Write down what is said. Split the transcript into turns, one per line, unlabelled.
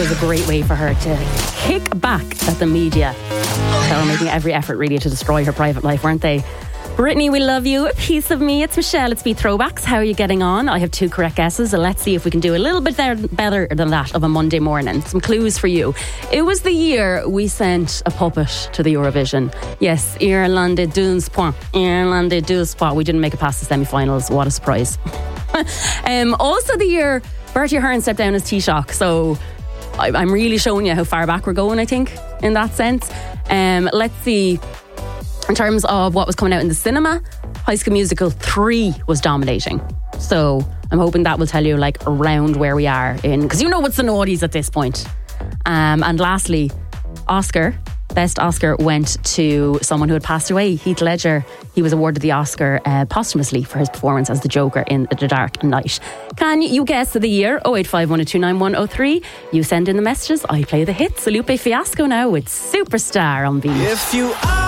was a great way for her to kick back at the media. They were making every effort really to destroy her private life, weren't they? Brittany, we love you. A piece of me. It's Michelle. It's Beat Throwbacks. How are you getting on? I have 2 correct guesses. So let's see if we can do a little bit better than that of a Monday morning. Some clues for you. It was the year we sent a puppet to the Eurovision. Yes, Irlande 12 points. Irlande 12 points. We didn't make it past the semi-finals. What a surprise. Also the year Bertie Ahern stepped down as Taoiseach. So I'm really showing you how far back we're going, I think, in that sense. Let's see. In terms of what was coming out in the cinema, High School Musical 3 was dominating. So I'm hoping that will tell you like around where we are in, because you know what's the naughties at this point. And lastly, Best Oscar went to someone who had passed away, Heath Ledger. He was awarded the Oscar posthumously for his performance as the Joker in The Dark Knight. Can you guess the year? 085129103. You send in the messages, I play the hits. Lupe Fiasco now with Superstar on Beat.
If you are